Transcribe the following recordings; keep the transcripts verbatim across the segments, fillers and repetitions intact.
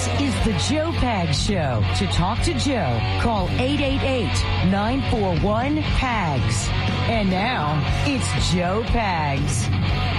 This is the Joe Pags Show. To talk to Joe, call eight eight eight, nine four one, P A G S. And now, it's Joe Pags.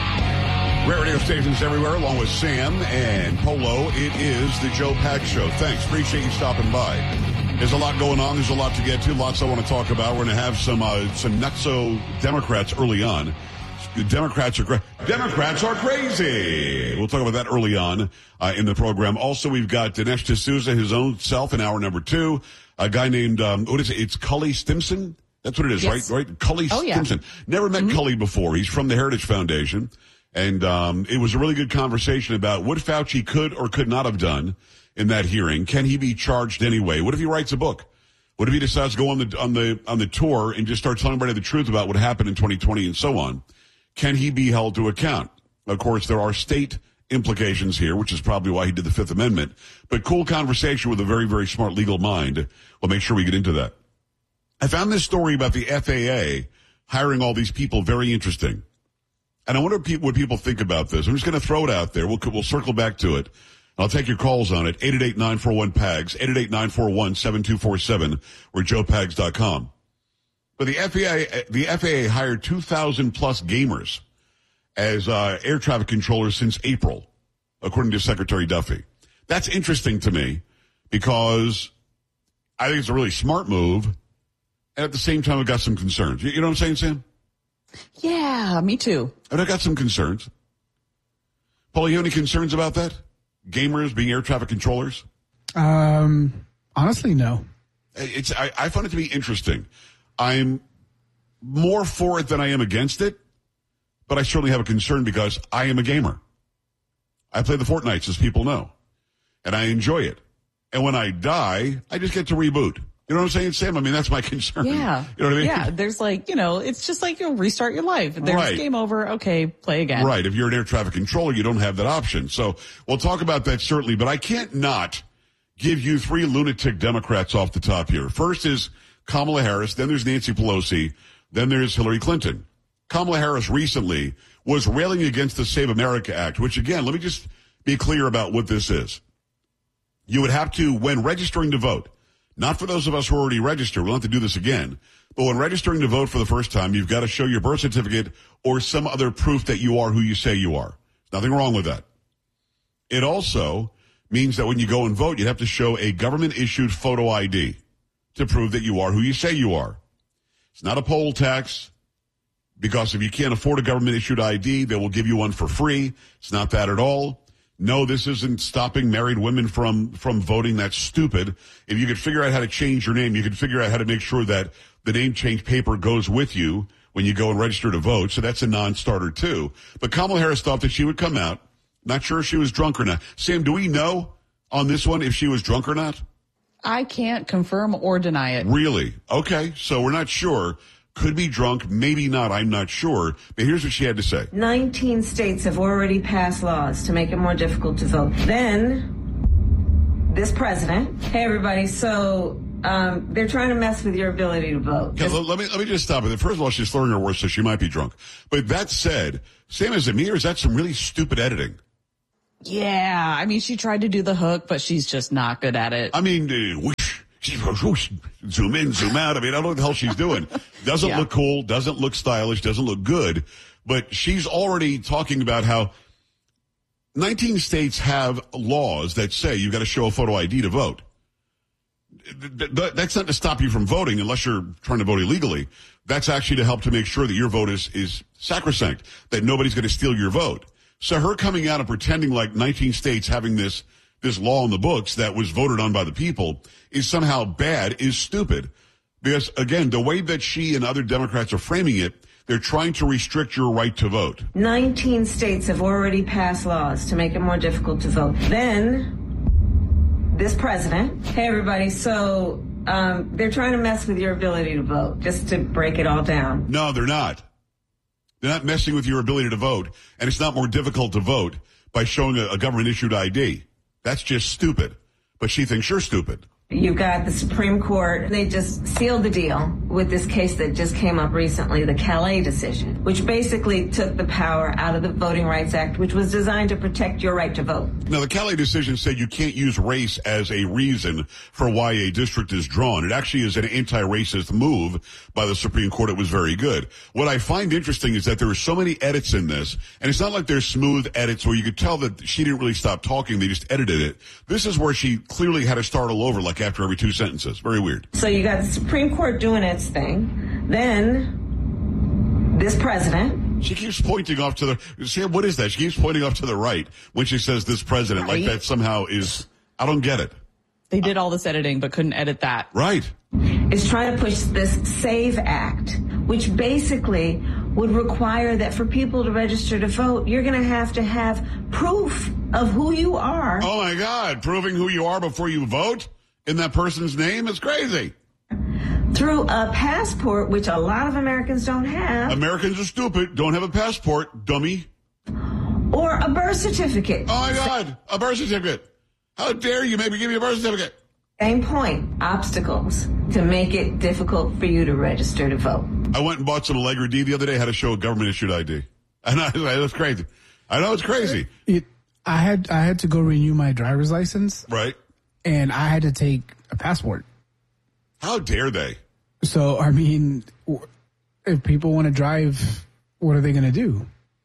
Great radio stations everywhere, along with Sam and Polo. It is the Joe Pags Show. Thanks. Appreciate you stopping by. There's a lot going on. There's a lot to get to. Lots I want to talk about. We're going to have some uh, some nutso Democrats early on. Democrats are cra- Democrats are crazy. We'll talk about that early on uh, in the program. Also, we've got Dinesh D'Souza, his own self, in hour number two. A guy named um, what is it? It's Cully Stimson. That's what it is, yes. right? Right? Cully oh, Stimson. Yeah. Never met mm-hmm. Cully before. He's from the Heritage Foundation, and um, it was a really good conversation about what Fauci could or could not have done in that hearing. Can he be charged anyway? What if he writes a book? What if he decides to go on the on the on the tour and just start telling everybody the truth about what happened in twenty twenty and so on? Can he be held to account? Of course, there are state implications here, which is probably why he did the Fifth Amendment. But cool conversation with a very, very smart legal mind. We'll make sure we get into that. I found this story about the F A A hiring all these people very interesting. And I wonder what people think about this. I'm just going to throw it out there. We'll, we'll circle back to it. I'll take your calls on it. eight eight eight, nine four one, P A G S, eight eight eight, nine four one, seven two four seven, or joe pags dot com. But the F A A, the F A A hired two thousand plus gamers as uh, air traffic controllers since April, according to Secretary Duffy. That's interesting to me because I think it's a really smart move, and at the same time, I've got some concerns. You, you know what I'm saying, Sam? Yeah, me too. And I've got some concerns. Paul, you have any concerns about that? Gamers being air traffic controllers? Um, honestly, no. It's I, I find it to be interesting. I'm more for it than I am against it, but I certainly have a concern because I am a gamer. I play the Fortnites, as people know, and I enjoy it. And when I die, I just get to reboot. You know what I'm saying, Sam? I mean, that's my concern. Yeah. You know what I mean? Yeah, there's like, you know, it's just like you'll restart your life. There's right. game over. Okay, play again. Right. If you're an air traffic controller, you don't have that option. So we'll talk about that certainly, but I can't not give you three lunatic Democrats off the top here. First is Kamala Harris, then there's Nancy Pelosi, then there's Hillary Clinton. Kamala Harris recently was railing against the Save America Act, which again, let me just be clear about what this is. You would have to, when registering to vote, not for those of us who are already registered, we'll have to do this again, but when registering to vote for the first time, you've got to show your birth certificate or some other proof that you are who you say you are. Nothing wrong with that. It also means that when you go and vote, you'd have to show a government-issued photo I D to prove that you are who you say you are. It's not a poll tax, because if you can't afford a government-issued I D, they will give you one for free. It's not that at all. No, this isn't stopping married women from, from voting. That's stupid. If you could figure out how to change your name, you could figure out how to make sure that the name change paper goes with you when you go and register to vote. So that's a non-starter too. But Kamala Harris thought that she would come out. Not sure if she was drunk or not. Sam, do we know on this one if she was drunk or not? I can't confirm or deny it. Really? Okay. So we're not sure. Could be drunk, maybe not, I'm not sure. But here's what she had to say. nineteen states have already passed laws to make it more difficult to vote. Then, this president, hey everybody, so um, they're trying to mess with your ability to vote. Okay, let me let me just stop it. First of all, she's slurring her words, so she might be drunk. But that said, Sam, is it me or is that some really stupid editing? Yeah, I mean, she tried to do the hook, but she's just not good at it. I mean, uh, whoosh, whoosh, zoom in, zoom out. I mean, I don't know what the hell she's doing. Doesn't yeah. look cool, doesn't look stylish, doesn't look good. But she's already talking about how nineteen states have laws that say you've got to show a photo I D to vote. That's not to stop you from voting unless you're trying to vote illegally. That's actually to help to make sure that your vote is, is sacrosanct, that nobody's going to steal your vote. So her coming out and pretending like nineteen states having this this law in the books that was voted on by the people is somehow bad is stupid. Because, again, the way that she and other Democrats are framing it, they're trying to restrict your right to vote. nineteen states have already passed laws to make it more difficult to vote. Then, this president, hey everybody, so um, they're trying to mess with your ability to vote, just to break it all down. No, they're not. They're not messing with your ability to vote, and it's not more difficult to vote by showing a, a government-issued I D. That's just stupid. But she thinks you're stupid. You've got the Supreme Court. They just sealed the deal with this case that just came up recently, the Calais decision, which basically took the power out of the Voting Rights Act, which was designed to protect your right to vote. Now, the Calais decision said you can't use race as a reason for why a district is drawn. It actually is an anti-racist move by the Supreme Court. It was very good. What I find interesting is that there are so many edits in this, and it's not like they're smooth edits where you could tell that she didn't really stop talking. They just edited it. This is where she clearly had to start all over, like after every two sentences. Very weird. So you got the Supreme Court doing its thing. Then this president. She keeps pointing off to the, see, what is that? She keeps pointing off to the right when she says this president, right. Like that somehow is, I don't get it. They did all this editing, but couldn't edit that. Right. Is trying to push this SAVE Act, which basically would require that for people to register to vote, you're going to have to have proof of who you are. Oh my God. Proving who you are before you vote in that person's name is crazy. Through a passport, which a lot of Americans don't have. Americans are stupid. Don't have a passport, dummy. Or a birth certificate. Oh my God. A birth certificate. How dare you maybe give me a birth certificate? Same point. Obstacles to make it difficult for you to register to vote. I went and bought some Allegra D the other day, had to show a government issued I D. And I, it was crazy. I know it's crazy. It, I had I had to go renew my driver's license. Right. And I had to take a passport. How dare they? So, I mean, if people want to drive, what are they going to do?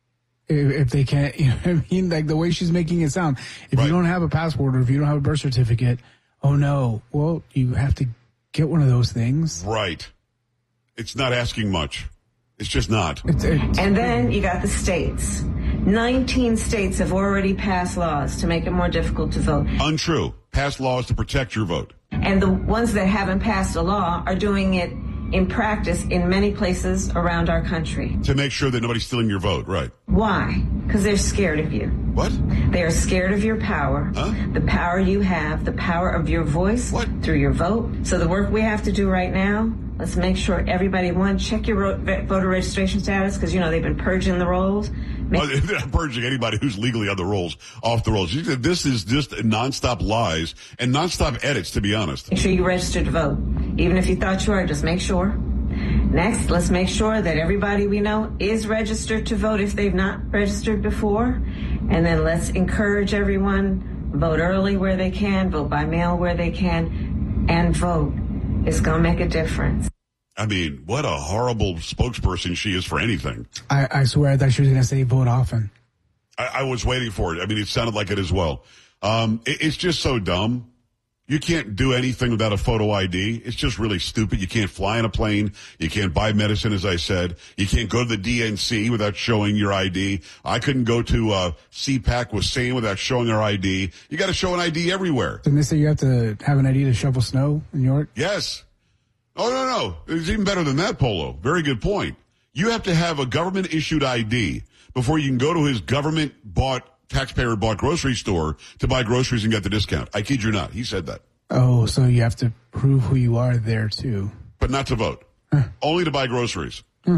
If, if they can't, you know what I mean? Like the way she's making it sound. If right. you don't have a passport or if you don't have a birth certificate, oh no, well, you have to get one of those things. Right. It's not asking much. It's just not. It's, it's, and then you got the states. nineteen states have already passed laws to make it more difficult to vote. Untrue. Passed laws to protect your vote. And the ones that haven't passed a law are doing it in practice in many places around our country. To make sure that nobody's stealing your vote, right. Why? Because they're scared of you. What? They are scared of your power, huh? the power you have, the power of your voice what? through your vote. So the work we have to do right now, let's make sure everybody, one, check your voter registration status, because, you know, they've been purging the rolls. Well, they're not purging anybody who's legally on the rolls, off the rolls. This is just nonstop lies and nonstop edits, to be honest. Make sure you register to vote. Even if you thought you are, just make sure. Next, let's make sure that everybody we know is registered to vote if they've not registered before. And then let's encourage everyone, vote early where they can, vote by mail where they can, and vote. It's going to make a difference. I mean, what a horrible spokesperson she is for anything. I, I swear I thought she was going to say vote often. I, I was waiting for it. I mean, it sounded like it as well. Um, it, it's just so dumb. You can't do anything without a photo I D. It's just really stupid. You can't fly in a plane. You can't buy medicine, as I said. You can't go to the D N C without showing your I D. I couldn't go to uh, C PAC with Sam without showing our I D. You got to show an I D everywhere. Didn't they say you have to have an I D to shovel snow in New York? Yes. Oh, no, no. It's even better than that, Polo. Very good point. You have to have a government-issued I D before you can go to his government-bought, taxpayer-bought grocery store to buy groceries and get the discount. I kid you not. He said that. Oh, so you have to prove who you are there, too. But not to vote. Huh. Only to buy groceries. Huh.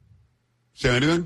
Say anything?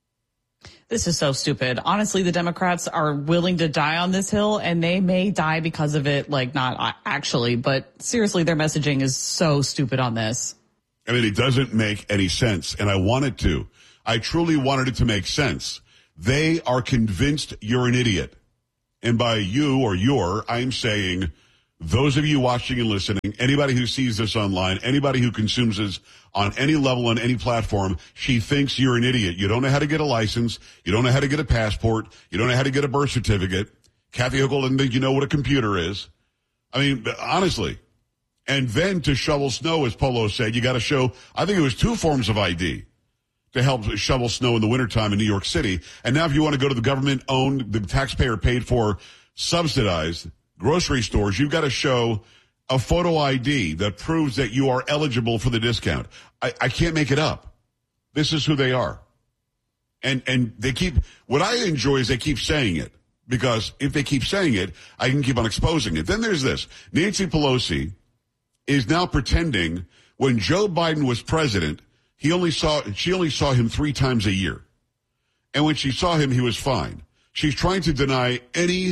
This is so stupid. Honestly, the Democrats are willing to die on this hill, and they may die because of it, like not actually, but seriously, their messaging is so stupid on this. I mean, it doesn't make any sense, and I want it to. I truly wanted it to make sense. They are convinced you're an idiot. And by you or your, I'm saying those of you watching and listening, anybody who sees this online, anybody who consumes this on any level, on any platform, she thinks you're an idiot. You don't know how to get a license. You don't know how to get a passport. You don't know how to get a birth certificate. Kathy Hochul doesn't think you know what a computer is. I mean, honestly. And then to shovel snow, as Polo said, you got to show, I think it was two forms of I D to help shovel snow in the wintertime in New York City. And now if you want to go to the government-owned, the taxpayer paid for, subsidized grocery stores, you've got to show a photo I D that proves that you are eligible for the discount. I, I can't make it up. This is who they are. And, and they keep, what I enjoy is they keep saying it, because if they keep saying it, I can keep on exposing it. Then there's this. Nancy Pelosi is now pretending when Joe Biden was president, he only saw, she only saw him three times a year. And when she saw him, he was fine. She's trying to deny any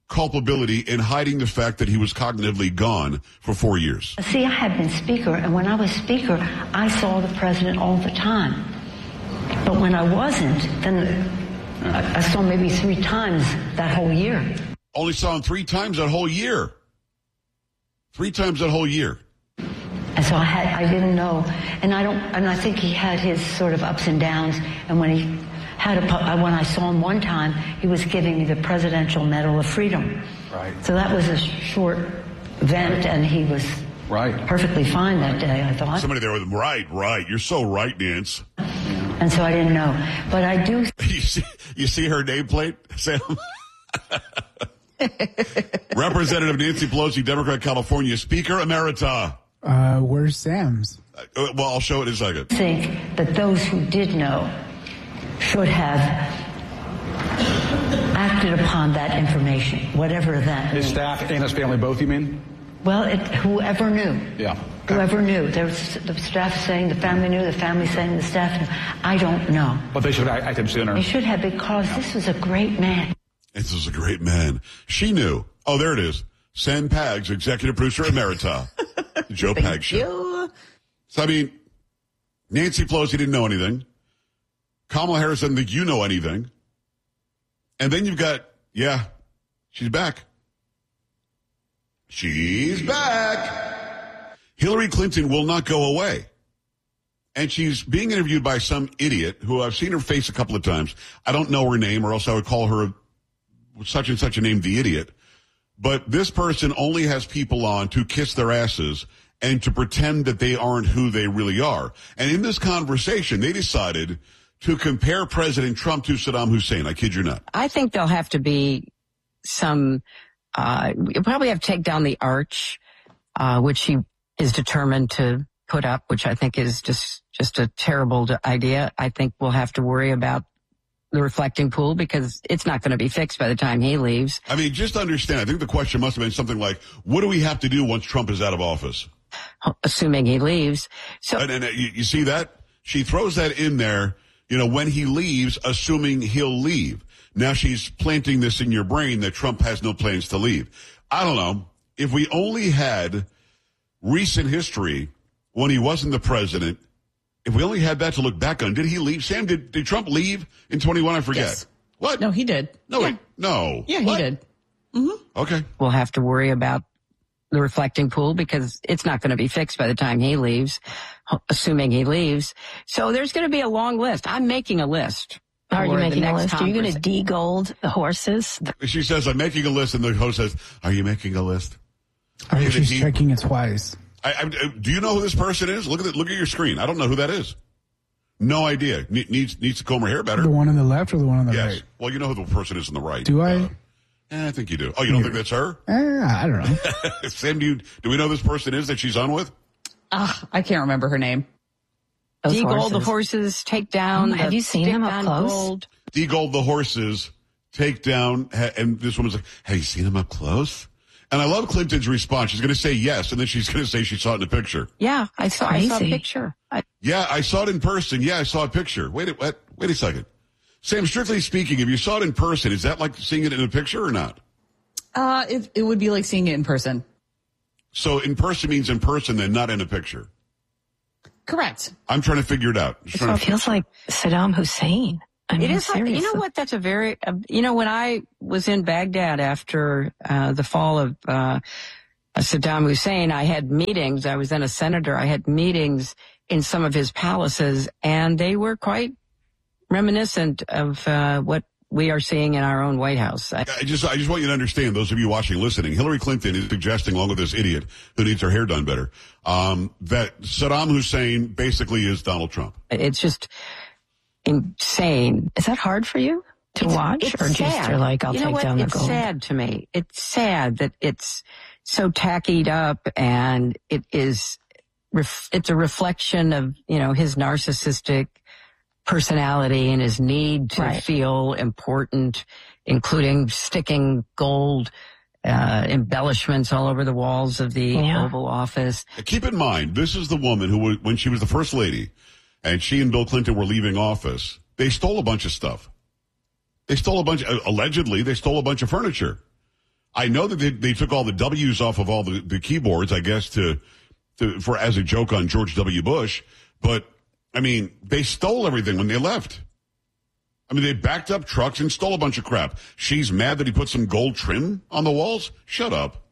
culpability in hiding the fact that he was cognitively gone for four years? See, I had been speaker, and when I was speaker, I saw the president all the time. But when I wasn't, then I, I saw maybe three times that whole year. Only saw him three times that whole year. Three times that whole year. And so I had, I didn't know, and I don't, and I think he had his sort of ups and downs. And when he had a, when I saw him one time, he was giving me the Presidential Medal of Freedom. Right. So that was a short event, and he was right perfectly fine that day, I thought. Somebody there with him. Right, right. You're so right, Nance. And so I didn't know, but I do. You see, you see her nameplate, Sam. Representative Nancy Pelosi, Democrat, California, Speaker Emerita. Uh, where's Sam's? Uh, well, I'll show it in a second. I think that those who did know should have acted upon that information, whatever that His means. staff and his family both, you mean? Well, it, whoever knew. Yeah. Whoever knew. There was the staff saying the family knew, the family saying the staff knew. I don't know. But they should have acted sooner. They should have, because this was a great man. This is a great man. She knew. Oh, there it is. Sam Pags, Executive Producer Emerita. The Joe Pags Show. You. So, I mean, Nancy Pelosi didn't know anything. Kamala Harris doesn't think you know anything. And then you've got, yeah, she's back. She's back. Hillary Clinton will not go away. And she's being interviewed by some idiot who I've seen her face a couple of times. I don't know her name, or else I would call her such and such a name, the idiot. But this person only has people on to kiss their asses and to pretend that they aren't who they really are. And in this conversation, they decided to compare President Trump to Saddam Hussein. I kid you not. I think there'll have to be some, uh, you'll probably have to take down the arch, uh, which he is determined to put up, which I think is just, just a terrible idea. I think we'll have to worry about the reflecting pool because it's not going to be fixed by the time he leaves. I mean, just understand, I think the question must have been something like, what do we have to do once Trump is out of office? Assuming he leaves. So, and, and you, you see that? She throws that in there, you know, when he leaves, assuming he'll leave. Now she's planting this in your brain that Trump has no plans to leave. I don't know. If we only had recent history when he wasn't the president, if we only had that to look back on, did he leave? Sam, did, did Trump leave in twenty-one? I forget. Yes. What? No, he did. No, yeah. wait, no. Yeah, what? he did. Mm-hmm. Okay. We'll have to worry about the reflecting pool because it's not going to be fixed by the time he leaves, assuming he leaves. So there's going to be a long list. I'm making a list. Are you making a list? Are you going to conference. de-gold the horses? She says, I'm making a list, and the host says, are you making a list? I think Did she's he- checking it twice. I, I, do you know who this person is? Look at it. Look at your screen. I don't know who that is. No idea. Ne- needs needs to comb her hair better. The one on the left or the one on the Yes. right? Well, you know who the person is on the right. Do I? Uh, eh, I think you do. Oh, you don't think that's her? Eh, I don't know. Sam, do you, do we know who this person is that she's on with? Ah, I can't remember her name. Those De-gold the horses. horses, take down. Um, have the you seen him up stick-on close? gold. De-gold the horses, take down, ha- and this woman's like, have you seen him up close? And I love Clinton's response. She's going to say yes, and then she's going to say she saw it in a picture. Yeah, I saw, I saw a crazy. picture. I, Yeah, I saw it in person. Yeah, I saw a picture. Wait a, wait, wait a second. Sam, strictly speaking, if you saw it in person, is that like seeing it in a picture or not? Uh, it, it would be like seeing it in person. So in person means in person, then not in a picture. Correct. I'm trying to figure it out. Just So trying it to, feels like Saddam Hussein. I mean, it is like, you know seriously. what? That's a very, uh, you know, when I was in Baghdad after uh, the fall of uh, Saddam Hussein, I had meetings. I was then a senator. I had meetings in some of his palaces, and they were quite reminiscent of uh, what we are seeing in our own White House. I, I just, I just want you to understand, those of you watching, listening, Hillary Clinton is suggesting, along with this idiot who needs her hair done better, um, that Saddam Hussein basically is Donald Trump. it's just insane. Is that hard for you to It's- watch, it's or just sad. you're like, I'll you know take what? down the it's gold? sad to me. It's sad that it's so tackied up, and it is. Ref, it's a reflection of you know his narcissistic personality and his need to Right. feel important, including sticking gold uh, embellishments all over the walls of the Yeah. Oval Office. Keep in mind, this is the woman who, was- when she was the first lady, and she and Bill Clinton were leaving office, they stole a bunch of stuff. They stole a bunch, allegedly, they stole a bunch of furniture. I know that they, they took all the W's off of all the, the keyboards, I guess, to, to for as a joke on George W. Bush. But, I mean, they stole everything when they left. I mean, they backed up trucks and stole a bunch of crap. She's mad that he put some gold trim on the walls? Shut up.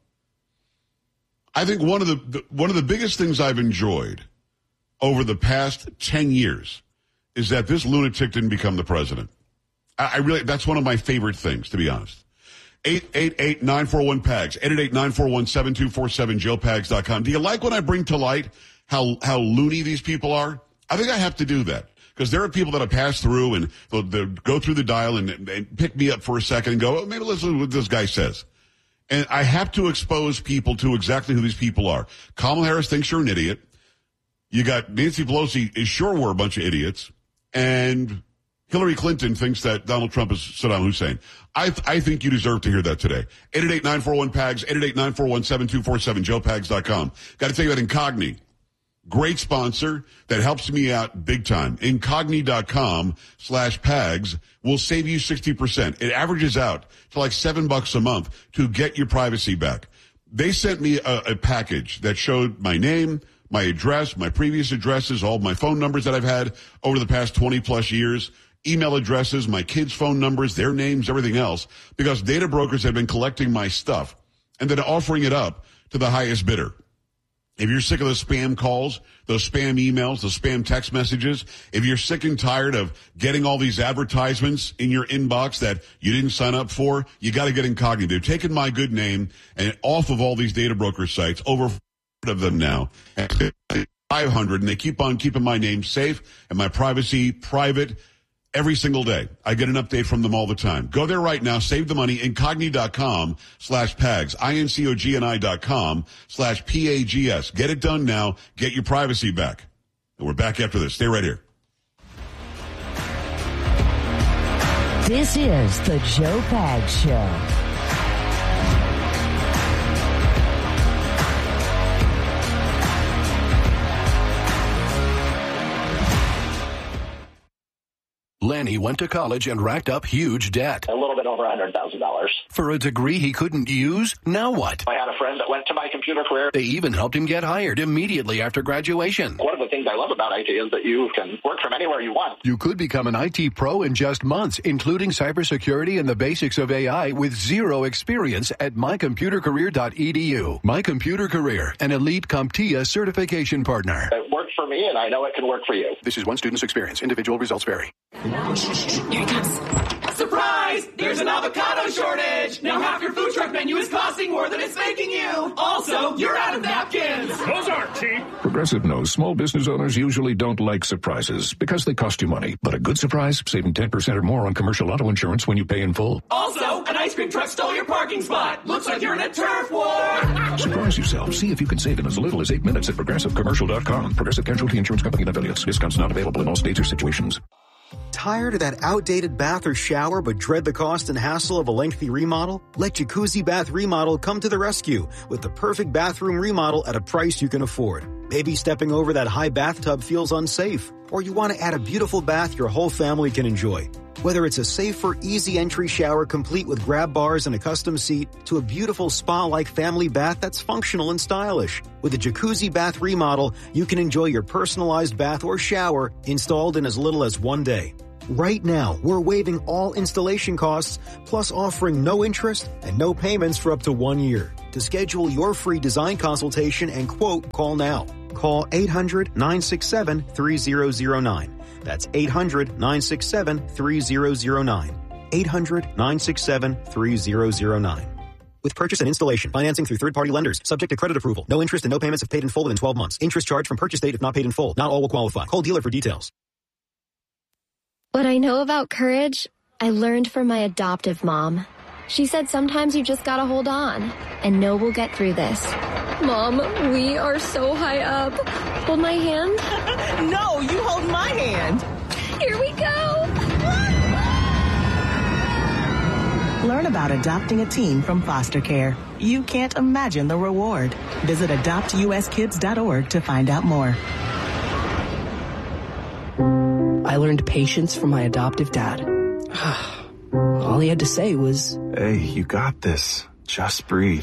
I think one of the, the one of the biggest things I've enjoyed over the past ten years is that this lunatic didn't become the president. I, I really, that's one of my favorite things, to be honest. eight eight eight, nine four one, P A G S, eight eight eight, nine four one, seven two four seven, joe pags dot com. Do you like when I bring to light how, how loony these people are? I think I have to do that. Because there are people that I pass through and they'll, they'll go through the dial and, and pick me up for a second and go, oh, maybe listen to what this guy says. And I have to expose people to exactly who these people are. Kamala Harris thinks you're an idiot. You got Nancy Pelosi is sure we're a bunch of idiots. And Hillary Clinton thinks that Donald Trump is Saddam Hussein. I th- I think you deserve to hear that today. eight eight eight, nine four one, P A G S, eight eight eight, nine four one, seven two four seven, joe pags dot com. Got to tell you about Incogni. Great sponsor that helps me out big time. Incogni.com slash PAGS will save you sixty percent. It averages out to like seven bucks a month to get your privacy back. They sent me a, a package that showed my name, my address, my previous addresses, all my phone numbers that I've had over the past twenty plus years, email addresses, my kids' phone numbers, their names, everything else, because data brokers have been collecting my stuff and then offering it up to the highest bidder. If you're sick of those spam calls, those spam emails, those spam text messages, if you're sick and tired of getting all these advertisements in your inbox that you didn't sign up for, you got to get Incogni. They've taken my good name and off of all these data broker sites, over of them now, five hundred, and they keep on keeping my name safe and my privacy private every single day. I get an update from them all the time. Go there right now. Save the money. Incogni.com slash PAGS. I-N-C-O-G-N-I dot com slash P-A-G-S. Get it done now. Get your privacy back. And we're back after this. Stay right here. This is the Joe Pags Show. Lenny went to college and racked up huge debt. A little bit over one hundred thousand dollars. For a degree he couldn't use? Now what? I had a friend that went to My Computer Career. They even helped him get hired immediately after graduation. One of the things I love about I T is that you can work from anywhere you want. You could become an I T pro in just months, including cybersecurity and the basics of A I with zero experience at my computer career dot e d u. My Computer Career, an elite CompTIA certification partner. It worked for me, and I know it can work for you. This is one student's experience. Individual results vary. Here he comes. Surprise! There's an avocado shortage! Now half your food truck menu is costing more than it's making you! Also, you're out of napkins! Those aren't cheap! Progressive knows small business owners usually don't like surprises because they cost you money. But a good surprise, saving ten percent or more on commercial auto insurance when you pay in full. Also, an ice cream truck stole your parking spot! Looks like you're in a turf war! Surprise yourself. See if you can save in as little as eight minutes at progressive commercial dot com. Progressive Casualty Insurance Company and affiliates. Discounts not available in all states or situations. Tired of that outdated bath or shower but dread the cost and hassle of a lengthy remodel? Let Jacuzzi Bath Remodel come to the rescue with the perfect bathroom remodel at a price you can afford. Maybe stepping over that high bathtub feels unsafe, or you want to add a beautiful bath your whole family can enjoy. Whether it's a safer, easy entry shower complete with grab bars and a custom seat to a beautiful spa-like family bath that's functional and stylish. With a Jacuzzi Bath Remodel, you can enjoy your personalized bath or shower installed in as little as one day. Right now, we're waiving all installation costs, plus offering no interest and no payments for up to one year. To schedule your free design consultation and quote, call now. Call eight hundred, nine six seven, three zero zero nine. That's eight hundred, nine six seven, three zero zero nine. eight hundred, nine six seven, three zero zero nine. With purchase and installation, financing through third-party lenders, subject to credit approval. No interest and no payments if paid in full within twelve months. Interest charged from purchase date if not paid in full. Not all will qualify. Call dealer for details. What I know about courage, I learned from my adoptive mom. She said sometimes you just gotta hold on and know we'll get through this. Mom, we are so high up. Hold my hand. No, you hold my hand. Here we go. Learn about adopting a teen from foster care. You can't imagine the reward. Visit adopt u s kids dot org to find out more. I learned patience from my adoptive dad. All he had to say was, "Hey, you got this." Just breathe.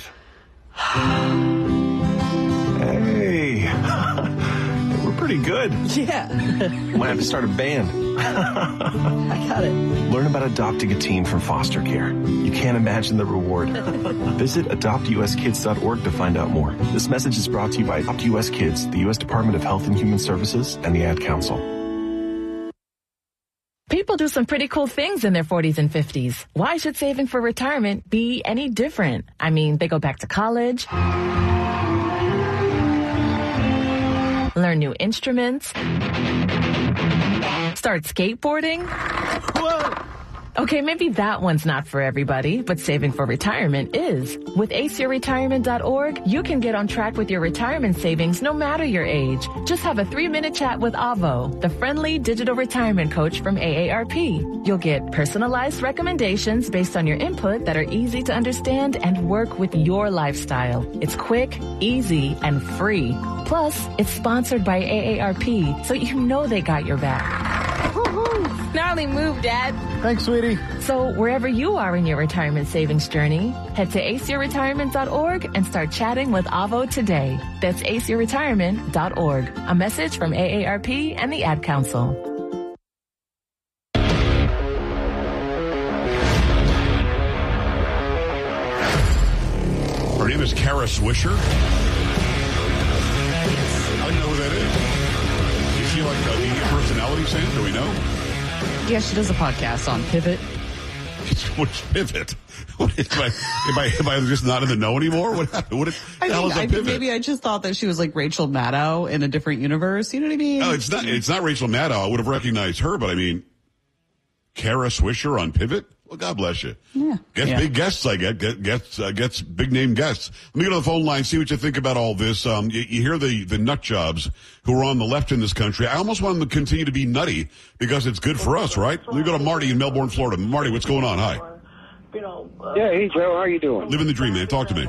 Hey. We're pretty good. Yeah. Might have to start a band. I got it. Learn about adopting a teen from foster care. You can't imagine the reward. Visit adopt u s kids dot org to find out more. This message is brought to you by Adopt U S Kids, the U S Department of Health and Human Services, and the Ad Council. People do some pretty cool things in their forties and fifties. Why should saving for retirement be any different? I mean, they go back to college, learn new instruments, start skateboarding. Whoa! Okay, maybe that one's not for everybody, but saving for retirement is. With ace your retirement dot org, you can get on track with your retirement savings no matter your age. Just have a three-minute chat with Avo, the friendly digital retirement coach from A A R P. You'll get personalized recommendations based on your input that are easy to understand and work with your lifestyle. It's quick, easy, and free. Plus, it's sponsored by A A R P, so you know they got your back. Gnarly move, Dad. Thanks, sweetie. So wherever you are in your retirement savings journey, head to ace your retirement dot org and start chatting with Avo today. That's ace your retirement dot org. A message from A A R P and the Ad Council. Her name is Kara Swisher. I don't know who that is. Is she like a media personality, Sam? Do we know? Yeah, she does a podcast on Pivot. What's Pivot? What is, am, I, am, I, am I just not in the know anymore? What happened? What is, I the hell think, is a I Pivot? think maybe I just thought that she was like Rachel Maddow in a different universe. You know what I mean? No, it's not. It's not Rachel Maddow. I would have recognized her, but I mean, Kara Swisher on Pivot. Well, God bless you. Yeah. Gets yeah. big guests, I get. get gets uh, gets big name guests. Let me go to the phone line, see what you think about all this. Um, you, you hear the the nut jobs who are on the left in this country. I almost want them to continue to be nutty because it's good for us, right? Let me go to Marty in Melbourne, Florida. Marty, what's going on? Hi. Yeah, hey Joe, how are you doing? Living the dream, man. Talk to me.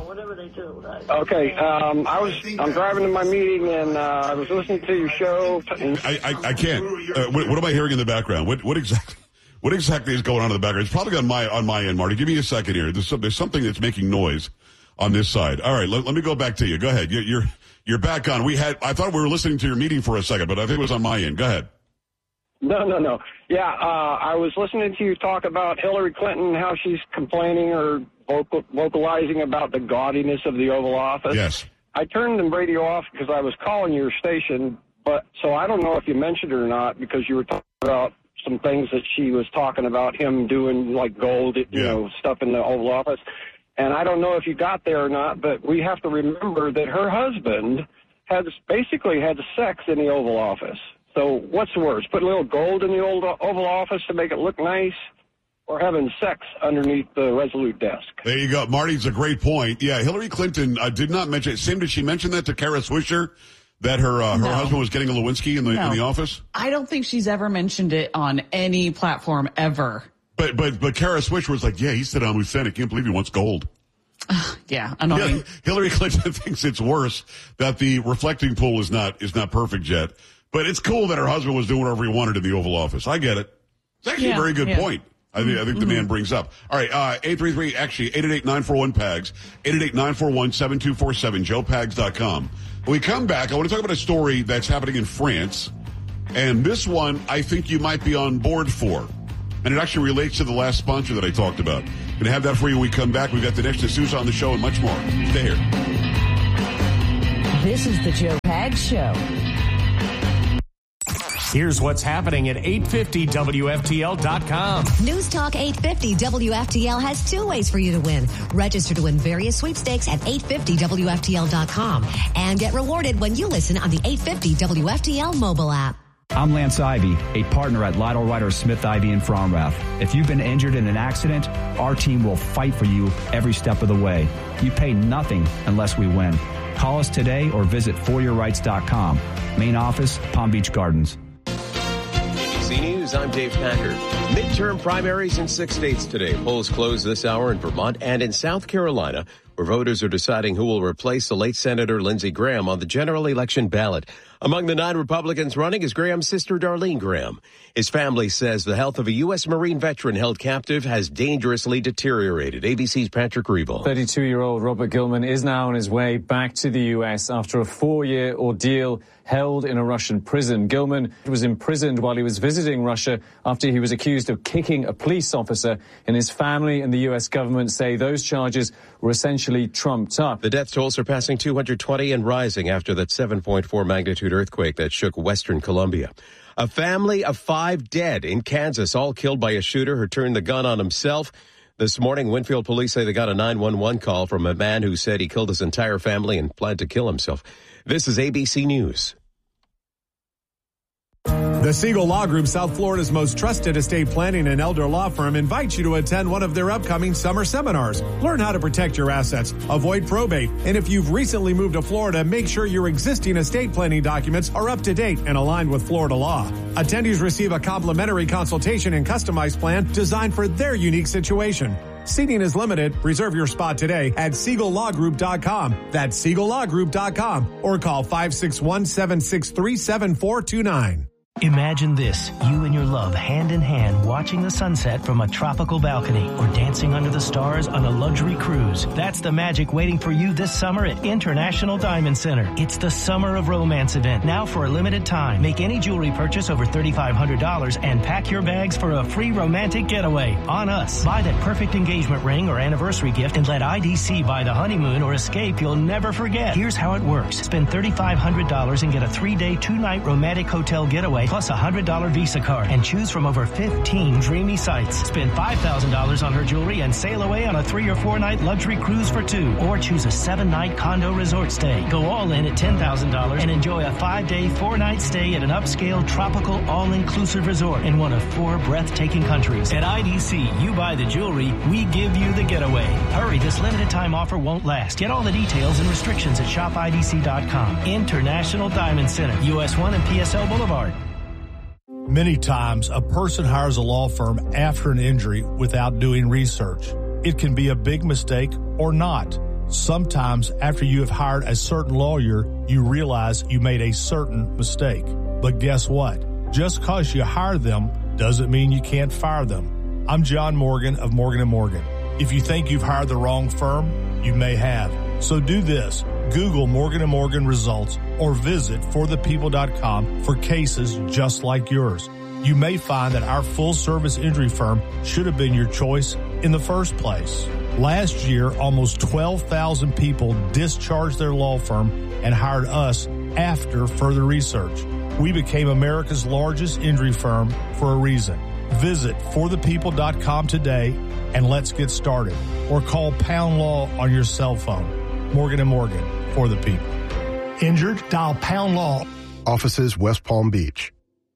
Okay, um, I was I'm driving to my meeting and uh, I was listening to your show. I I, I can't. Uh, what, what am I hearing in the background? What what exactly? What exactly is going on in the background? It's probably on my on my end, Marty. Give me a second here. There's, some, there's something that's making noise on this side. All right, let, let me go back to you. Go ahead. You're, you're you're back on. We had I thought we were listening to your meeting for a second, but I think it was on my end. Go ahead. No, no, no. Yeah, uh, I was listening to you talk about Hillary Clinton, how she's complaining or vocal, vocalizing about the gaudiness of the Oval Office. Yes. I turned the radio off because I was calling your station, but so I don't know if you mentioned it or not because you were talking about some things that she was talking about him doing like gold, you yeah. know, stuff in the Oval Office. And I don't know if you got there or not, but we have to remember that her husband has basically had sex in the Oval Office. So what's worse, put a little gold in the old Oval Office to make it look nice, or having sex underneath the Resolute desk? There you go. Marty's a great point. Yeah, Hillary Clinton uh, did not mention it. Sam, did she mention that to Kara Swisher? That her uh, her no. husband was getting a Lewinsky in the no. in the office? I don't think she's ever mentioned it on any platform ever. But but but Kara Swisher was like, yeah, he said on Lucent. I can't believe he wants gold. yeah, annoying. Yeah, Hillary Clinton thinks it's worse that the reflecting pool is not is not perfect yet. But it's cool that her husband was doing whatever he wanted in the Oval Office. I get it. It's actually yeah, a very good yeah. point. I think, I think mm-hmm. the man brings up. All right, uh, eight three three, actually, eight eight eight, nine four one, P A G S, eight eight eight, nine four one, seven two four seven, joe pags dot com. When we come back, I want to talk about a story that's happening in France. And this one, I think you might be on board for. And it actually relates to the last sponsor that I talked about. Going to have that for you when we come back. We've got the next D'Souza on the show and much more. Stay here. This is the Joe Pags Show. Here's what's happening at eight fifty W F T L dot com. News Talk eight fifty W F T L has two ways for you to win. Register to win various sweepstakes at eight fifty W F T L dot com and get rewarded when you listen on the eight fifty W F T L mobile app. I'm Lance Ivy, a partner at Lytle Ryder Smith Ivy in Fromrath. If you've been injured in an accident, our team will fight for you every step of the way. You pay nothing unless we win. Call us today or visit for your rights dot com. Main office, Palm Beach Gardens. A B C News, I'm Dave Packard. Midterm primaries in six states today. Polls close this hour in Vermont and in South Carolina, where voters are deciding who will replace the late Senator Lindsey Graham on the general election ballot. Among the nine Republicans running is Graham's sister, Darlene Graham. His family says the health of a U S Marine veteran held captive has dangerously deteriorated. A B C's Patrick Reevell. thirty-two-year-old Robert Gilman is now on his way back to the U S after a four-year ordeal held in a Russian prison. Gilman was imprisoned while he was visiting Russia after he was accused of kicking a police officer, and his family and the U S government say those charges were essentially trumped up. The death toll surpassing two hundred twenty and rising after that seven point four magnitude earthquake that shook western Colombia. A family of five dead in Kansas, all killed by a shooter who turned the gun on himself. This morning, Winfield police say they got a nine one one call from a man who said he killed his entire family and planned to kill himself. This is A B C News. The Siegel Law Group, South Florida's most trusted estate planning and elder law firm, invites you to attend one of their upcoming summer seminars. Learn how to protect your assets, avoid probate, and if you've recently moved to Florida, make sure your existing estate planning documents are up to date and aligned with Florida law. Attendees receive a complimentary consultation and customized plan designed for their unique situation. Seating is limited. Reserve your spot today at Siegel Law Group dot com. That's Siegel Law Group dot com or call five six one, seven six three, seven four two nine. Imagine this, you and your love hand in hand watching the sunset from a tropical balcony or dancing under the stars on a luxury cruise. That's the magic waiting for you this summer at International Diamond Center. It's the Summer of Romance event, now for a limited time. Make any jewelry purchase over three thousand five hundred dollars and pack your bags for a free romantic getaway on us. Buy that perfect engagement ring or anniversary gift and let I D C buy the honeymoon or escape you'll never forget. Here's how it works. Spend three thousand five hundred dollars and get a three-day, two-night romantic hotel getaway plus a one hundred dollars Visa card and choose from over fifteen dreamy sites. Spend five thousand dollars on her jewelry and sail away on a three or four night luxury cruise for two, or choose a seven night condo resort stay. Go all in at ten thousand dollars and enjoy a five day, four night stay at an upscale tropical all-inclusive resort in one of four breathtaking countries. At I D C, you buy the jewelry, we give you the getaway. Hurry, this limited time offer won't last. Get all the details and restrictions at shop I D C dot com. International Diamond Center, U S one and P S L Boulevard. Many times, a person hires a law firm after an injury without doing research. It can be a big mistake or not. Sometimes, after you have hired a certain lawyer, you realize you made a certain mistake. But guess what? Just because you hire them doesn't mean you can't fire them. I'm John Morgan of Morgan and Morgan. If you think you've hired the wrong firm, you may have. So do this. Google Morgan and Morgan results or visit for the people dot com for cases just like yours. You may find that our full-service injury firm should have been your choice in the first place. Last year, almost twelve thousand people discharged their law firm and hired us after further research. We became America's largest injury firm for a reason. Visit for the people dot com today and let's get started. Or call Pound Law on your cell phone. Morgan and Morgan, for the people. Injured? Dial Pound Law. Offices, West Palm Beach.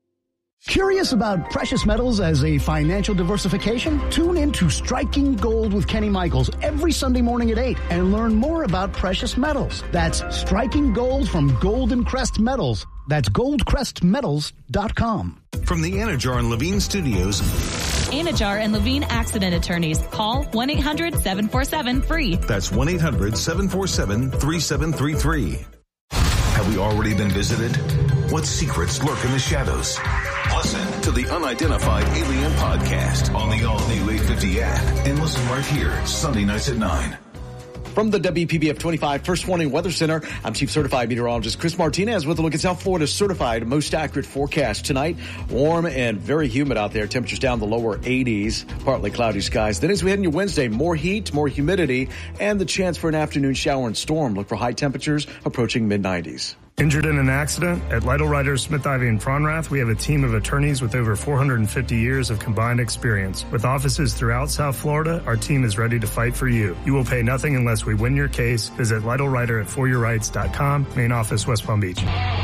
Curious about precious metals as a financial diversification? Tune in to Striking Gold with Kenny Michaels every Sunday morning at eight and learn more about precious metals. That's Striking Gold from Golden Crest Metals. That's gold crest metals dot com. From the Anajar and Levine Studios. Anajar and Levine Accident Attorneys. Call one eight hundred, seven four seven, free. That's one eight hundred, seven four seven, three seven three three. Have we already been visited? What secrets lurk in the shadows? Listen to the Unidentified Alien Podcast on the all-new eight fifty app and listen right here Sunday nights at nine. From the W P B F twenty-five First Warning Weather Center, I'm Chief Certified Meteorologist Chris Martinez with a look at South Florida's certified most accurate forecast tonight. Warm and very humid out there. Temperatures down the lower eighties, partly cloudy skies. Then as we head into Wednesday, more heat, more humidity, and the chance for an afternoon shower and storm. Look for high temperatures approaching mid nineties. Injured in an accident? At Lytle Ryder, Smith, Ivy, and Fronrath, we have a team of attorneys with over four hundred fifty years of combined experience. With offices throughout South Florida, our team is ready to fight for you. You will pay nothing unless we win your case. Visit Lytle Ryder at for your rights dot com. Main office, West Palm Beach. Great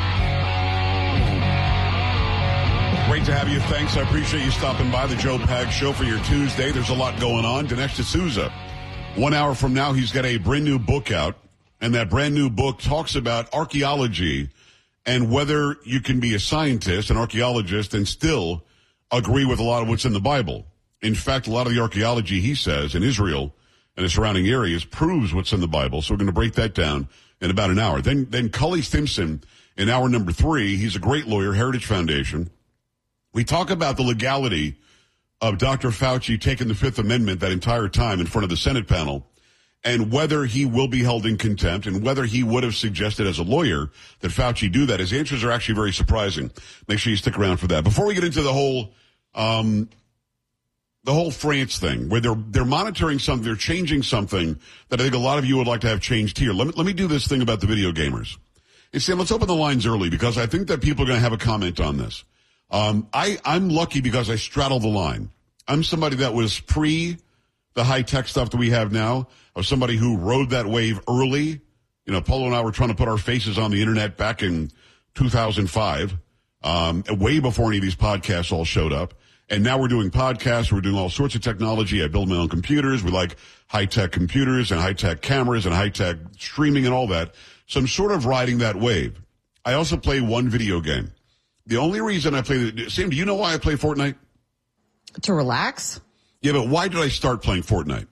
to have you. Thanks. I appreciate you stopping by the Joe Pags Show for your Tuesday. There's a lot going on. Dinesh D'Souza, one hour from now, he's got a brand new book out. And that brand new book talks about archaeology and whether you can be a scientist, an archaeologist, and still agree with a lot of what's in the Bible. In fact, a lot of the archaeology, he says, in Israel and the surrounding areas proves what's in the Bible. So we're going to break that down in about an hour. Then, then Cully Stimson In hour number three, he's a great lawyer, Heritage Foundation. We talk about the legality of Doctor Fauci taking the Fifth Amendment that entire time in front of the Senate panel, and whether he will be held in contempt, and whether he would have suggested as a lawyer that Fauci do that. His answers are actually very surprising. Make sure you stick around for that. Before we get into the whole, um, the whole France thing, where they're they're monitoring something, they're changing something that I think a lot of you would like to have changed here. Let me let me do this thing about the video gamers. And Sam, let's open the lines early because I think that people are going to have a comment on this. Um, I I'm lucky because I straddle the line. I'm somebody that was pre the high-tech stuff that we have now. I was somebody who rode that wave early. You know, Polo and I were trying to put our faces on the internet back in two thousand five, um, way before any of these podcasts all showed up. And now we're doing podcasts. We're doing all sorts of technology. I build my own computers. We like high-tech computers and high-tech cameras and high-tech streaming and all that. So I'm sort of riding that wave. I also play one video game. The only reason I play the, Sam, do you know why I play Fortnite? To relax? Yeah, but why did I start playing Fortnite?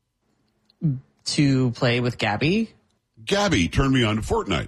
To play with Gabby? Gabby turned me on to Fortnite.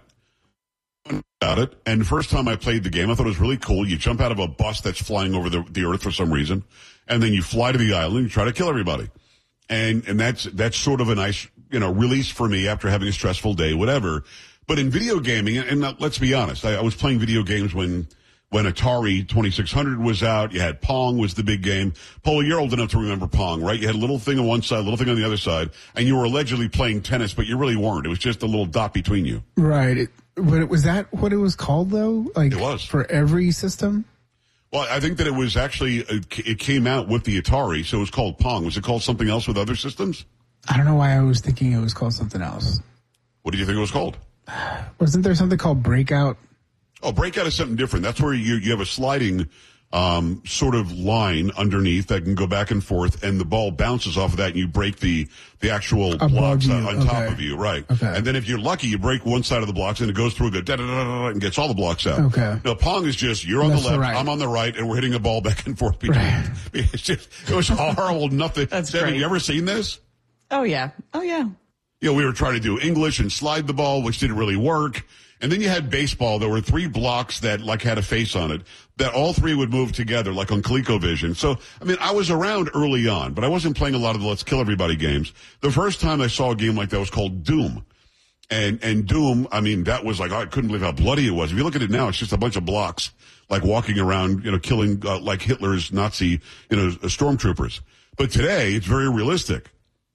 About it, and the first time I played the game, I thought it was really cool. You jump out of a bus that's flying over the, the earth for some reason, and then you fly to the island and try to kill everybody. And and that's that's sort of a nice, you know, release for me after having a stressful day, whatever. But in video gaming, and let's be honest, I, I was playing video games when when Atari twenty-six hundred was out. You had Pong was the big game. Polo, you're old enough to remember Pong, right? You had a little thing on one side, a little thing on the other side, and you were allegedly playing tennis, but you really weren't. It was just a little dot between you. Right. It, but was that what it was called, though? Like, it was. For every system? Well, I think that it was actually, it came out with the Atari, so it was called Pong. Was it called something else with other systems? I don't know why I was thinking it was called something else. What did you think it was called? Wasn't there something called Breakout? Oh, Breakout is something different. That's where you you have a sliding um, sort of line underneath that can go back and forth, and the ball bounces off of that, and you break the the actual Above blocks you. on, on Okay. top of you, right? Okay. And then if you're lucky, you break one side of the blocks, and it goes through, go da da da da, and gets all the blocks out. Okay. Now Pong is just you're on Left the to left, right. I'm on the right, and we're hitting a ball back and forth between. Right. It's just it was horrible. Nothing. That's Sam, have great. you ever seen this? Oh, yeah. Oh, yeah. You know, we were trying to do English and slide the ball, which didn't really work. And then you had baseball. There were three blocks that like had a face on it that all three would move together like on ColecoVision. So, I mean, I was around early on, but I wasn't playing a lot of the Let's Kill Everybody games. The first time I saw a game like that was called Doom. And, and Doom, I mean, that was like, I couldn't believe how bloody it was. If you look at it now, it's just a bunch of blocks, like walking around, you know, killing, uh, like Hitler's Nazi, you know, stormtroopers. But today, it's very realistic.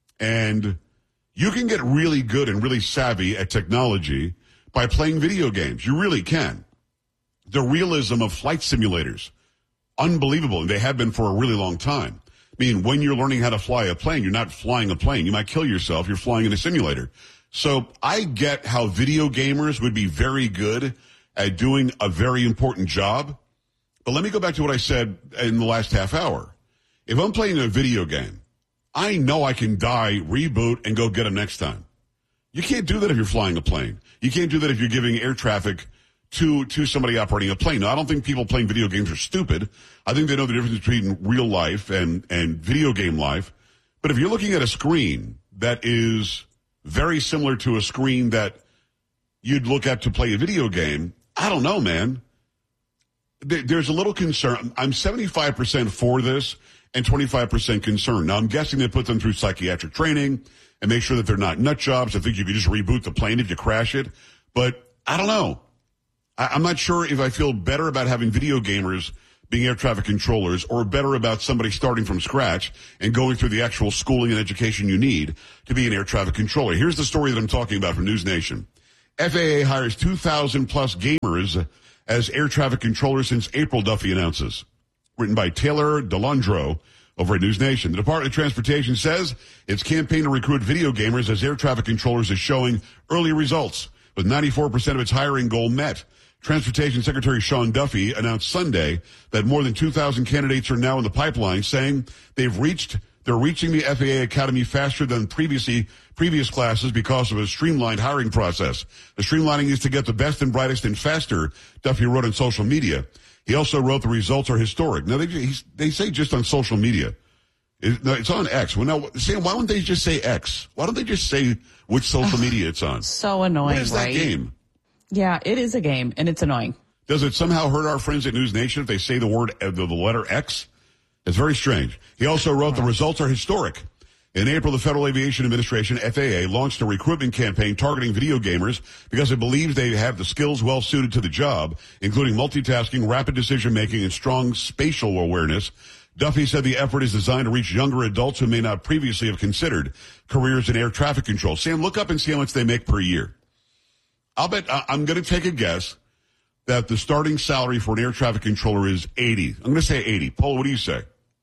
And you can get really good and really savvy at technology by playing video games. You really can. The realism of flight simulators, unbelievable. And they have been for a really long time. I mean, when you're learning how to fly a plane, you're not flying a plane. You might kill yourself. You're flying in a simulator. So I get how video gamers would be very good at doing a very important job. But let me go back to what I said in the last half hour. If I'm playing a video game, I know I can die, reboot, and go get them next time. You can't do that if you're flying a plane. You can't do that if you're giving air traffic to to somebody operating a plane. Now, I don't think people playing video games are stupid. I think they know the difference between real life and, and video game life. But if you're looking at a screen that is very similar to a screen that you'd look at to play a video game, I don't know, man. There, there's a little concern. I'm seventy-five percent for this and twenty-five percent concerned. Now, I'm guessing they put them through psychiatric training and make sure that they're not nut jobs. I think you could just reboot the plane if you crash it. But I don't know. I, I'm not sure if I feel better about having video gamers being air traffic controllers or better about somebody starting from scratch and going through the actual schooling and education you need to be an air traffic controller. Here's the story that I'm talking about from News Nation. F A A hires two thousand plus gamers as air traffic controllers since April, Duffy announces. Written by Taylor DeLandro over at News Nation. The Department of Transportation says its campaign to recruit video gamers as air traffic controllers is showing early results, with ninety-four percent of its hiring goal met. Transportation Secretary Sean Duffy announced Sunday that more than two thousand candidates are now in the pipeline, saying they've reached, they're reaching the F A A Academy faster than previously, previous classes because of a streamlined hiring process. The streamlining is to get the best and brightest and faster, Duffy wrote on social media. He also wrote the results are historic. Now, they, he's, they say just on social media. It, no, it's on X. Well, now, Sam, why don't they just say X? Why don't they just say which social media it's on? So annoying, What is right? that game? Yeah, it is a game, and it's annoying. Does it somehow hurt our friends at News Nation if they say the word, uh, the, the letter X? It's very strange. He also wrote, the results are historic. In April, the Federal Aviation Administration, F A A, launched a recruitment campaign targeting video gamers because it believes they have the skills well suited to the job, including multitasking, rapid decision-making, and strong spatial awareness. Duffy said the effort is designed to reach younger adults who may not previously have considered careers in air traffic control. Sam, look up and see how much they make per year. I'll bet, I'm going to take a guess that the starting salary for an air traffic controller is eighty. I'm going to say eighty. Paul, what do you say?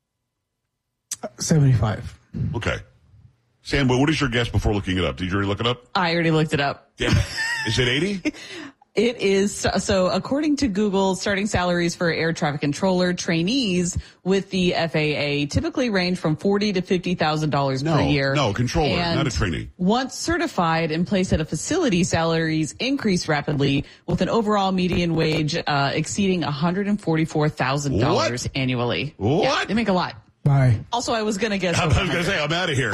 seventy-five. Okay. Sam, what is your guess before looking it up? Did you already look it up? I already looked it up. Yeah. Is it eighty? It is. So according to Google, starting salaries for air traffic controller trainees with the F A A typically range from forty thousand to fifty thousand dollars no, per year. No, controller, and not a trainee. Once certified and placed at a facility, salaries increase rapidly with an overall median wage uh, exceeding one hundred forty-four thousand dollars annually. What? Yeah, they make a lot. Bye. Also, I was going to guess. I was going to say, I'm out of here.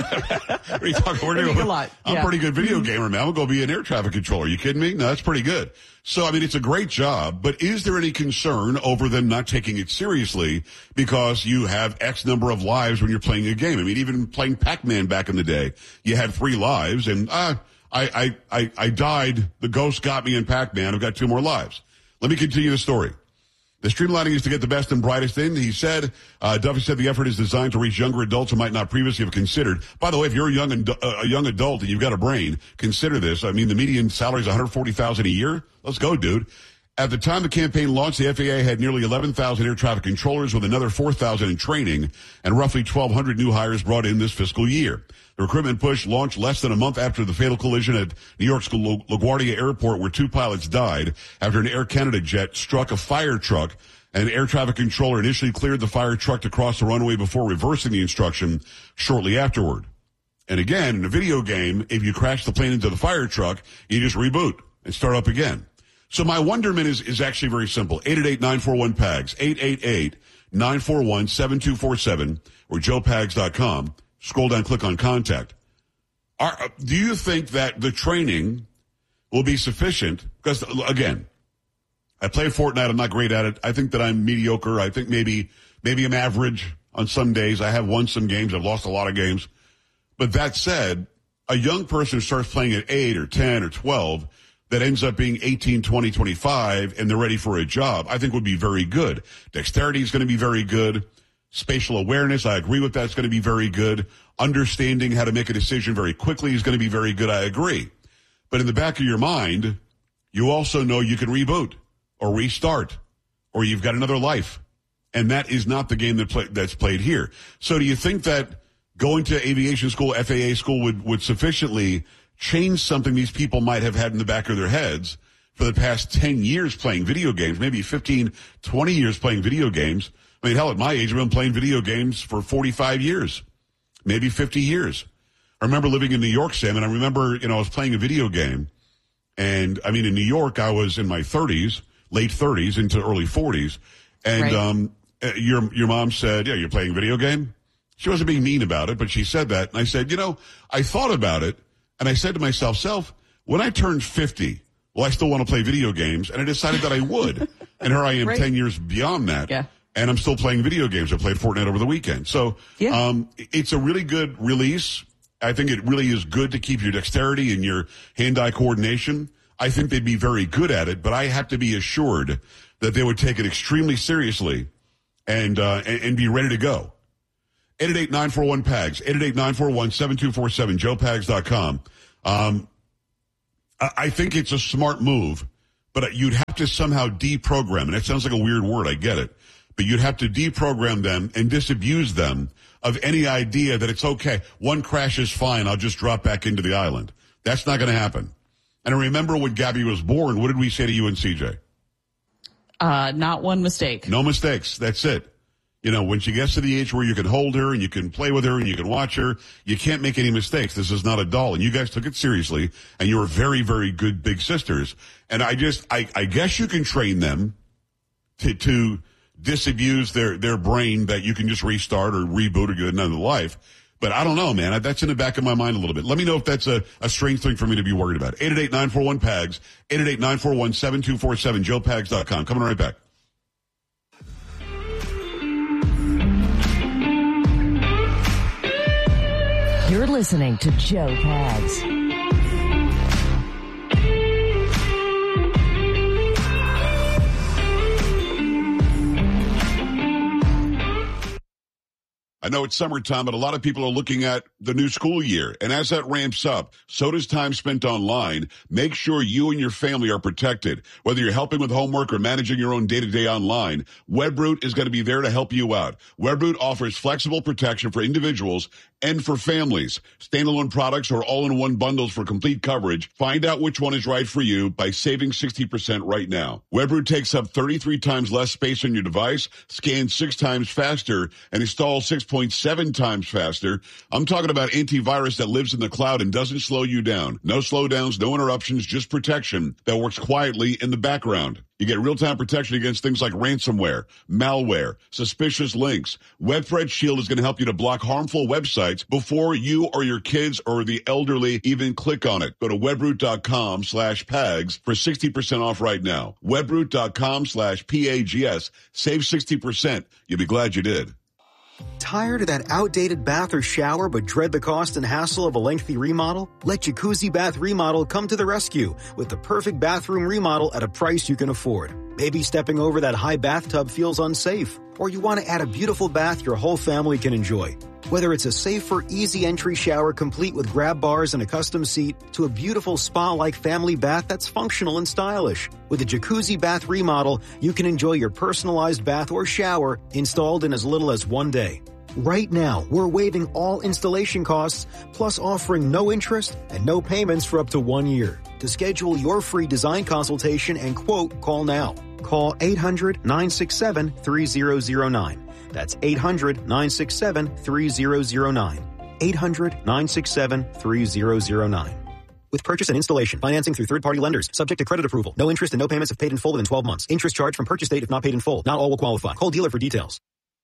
What are you talking? We're They doing make a lot. I'm Yeah. a pretty good video gamer, man. I'm going to go be an air traffic controller. You kidding me? No, that's pretty good. So, I mean, it's a great job, but is there any concern over them not taking it seriously because you have X number of lives when you're playing a game? I mean, even playing Pac-Man back in the day, you had three lives, and uh, I, I, I, I died. The ghost got me in Pac-Man. I've got two more lives. Let me continue the story. The streamlining is to get the best and brightest in. He said, uh, Duffy said the effort is designed to reach younger adults who might not previously have considered. By the way, if you're a young and uh, a young adult and you've got a brain, consider this. I mean, the median salary is one hundred forty thousand dollars a year. Let's go, dude. At the time the campaign launched, the F A A had nearly eleven thousand air traffic controllers with another four thousand in training and roughly twelve hundred new hires brought in this fiscal year. The recruitment push launched less than a month after the fatal collision at New York's LaGuardia Airport where two pilots died after an Air Canada jet struck a fire truck. An air traffic controller initially cleared the fire truck to cross the runway before reversing the instruction shortly afterward. And again, in a video game, if you crash the plane into the fire truck, you just reboot and start up again. So my wonderment is, is actually very simple. eight eight eight, nine four one, P A G S, eight eight eight, nine four one, seven two four seven, or joe pags dot com. Scroll down, click on contact. Are, do you think that the training will be sufficient? Because, again, I play Fortnite. I'm not great at it. I think that I'm mediocre. I think maybe maybe I'm average on some days. I have won some games. I've lost a lot of games. But that said, a young person who starts playing at eight or ten or twelve that ends up being eighteen, twenty, twenty-five, and they're ready for a job, I think would be very good. Dexterity is going to be very good. Spatial awareness, I agree with that, is going to be very good. Understanding how to make a decision very quickly is going to be very good. I agree. But in the back of your mind, you also know you can reboot or restart, or you've got another life. And that is not the game that play, that's played here. So do you think that going to aviation school, F A A school, would, would sufficiently change something these people might have had in the back of their heads for the past ten years playing video games, maybe fifteen, twenty years playing video games? I mean, hell, at my age, I've been playing video games for forty-five years, maybe fifty years. I remember living in New York, Sam, and I remember, you know, I was playing a video game. And, I mean, in New York, I was in my thirties, late thirties into early forties. And Right. um, your your mom said, yeah, you're playing a video game? She wasn't being mean about it, but she said that. And I said, you know, I thought about it, and I said to myself, Self, when I turned fifty, well, I still want to play video games, and I decided that I would. And here I am Right. ten years beyond that. Yeah. And I'm still playing video games. I played Fortnite over the weekend. So Yeah. um, it's a really good release. I think it really is good to keep your dexterity and your hand-eye coordination. I think they'd be very good at it, but I have to be assured that they would take it extremely seriously and uh, and, and be ready to go. eight eight eight, nine four one, P A G S, eight eight eight, nine four one, seven two four seven, joe pags dot com. Um, I, I think it's a smart move, but you'd have to somehow deprogram, and that sounds like a weird word, I get it, but you'd have to deprogram them and disabuse them of any idea that it's okay. One crash is fine. I'll just drop back into the island. That's not going to happen. And I remember when Gabby was born, what did we say to you and C J? Uh, not one mistake. No mistakes. That's it. You know, when she gets to the age where you can hold her and you can play with her and you can watch her, you can't make any mistakes. This is not a doll. And you guys took it seriously, and you were very, very good big sisters. And I just, I, I guess you can train them to, to disabuse their, their brain that you can just restart or reboot or get another life. But I don't know, man. That's in the back of my mind a little bit. Let me know if that's a, a strange thing for me to be worried about. eight eight eight, nine four one, P A G S, eight eight eight, nine four one, seven two four seven, joe pags dot com. Coming right back. You're listening to Joe Pags. I know it's summertime, but a lot of people are looking at the new school year. And as that ramps up, so does time spent online. Make sure you and your family are protected. Whether you're helping with homework or managing your own day-to-day online, Webroot is going to be there to help you out. Webroot offers flexible protection for individuals and for families. Standalone products or all-in-one bundles for complete coverage. Find out which one is right for you by saving sixty percent right now. Webroot takes up thirty-three times less space on your device, scans six times faster, and installs six point seven times faster. I'm talking about antivirus that lives in the cloud and doesn't slow you down. No slowdowns, no interruptions, just protection that works quietly in the background. You get real-time protection against things like ransomware, malware, suspicious links. Web Threat Shield is going to help you to block harmful websites before you or your kids or the elderly even click on it. Go to webroot.com slash PAGS for sixty percent off right now. Webroot.com slash P A G S. Save sixty percent. You'll be glad you did. Tired of that outdated bath or shower but dread the cost and hassle of a lengthy remodel? Let Jacuzzi Bath Remodel come to the rescue with the perfect bathroom remodel at a price you can afford. Maybe stepping over that high bathtub feels unsafe, or you want to add a beautiful bath your whole family can enjoy. Whether it's a safer, easy entry shower complete with grab bars and a custom seat to a beautiful spa-like family bath that's functional and stylish. With a Jacuzzi Bath Remodel, you can enjoy your personalized bath or shower installed in as little as one day. Right now, we're waiving all installation costs, plus offering no interest and no payments for up to one year. To schedule your free design consultation and quote, call now. Call eight hundred, nine six seven, three zero zero nine. That's eight hundred, nine six seven, three zero zero nine. eight hundred, nine six seven, three zero zero nine. With purchase and installation, financing through third-party lenders, subject to credit approval. No interest and no payments if paid in full within twelve months. Interest charged from purchase date if not paid in full. Not all will qualify. Call dealer for details.